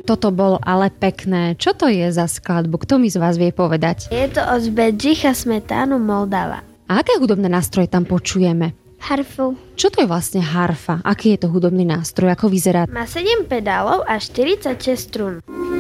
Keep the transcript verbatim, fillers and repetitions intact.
toto bolo ale pekné. Čo to je za skladbu? Kto mi z vás vie povedať? Je to od Bedřicha Smetánu Moldava. A aké hudobné nástroje tam počujeme? Harfu. Čo to je vlastne harfa? Aký je to hudobný nástroj? Ako vyzerá? Má sedem pedálov a štyridsaťšesť strún.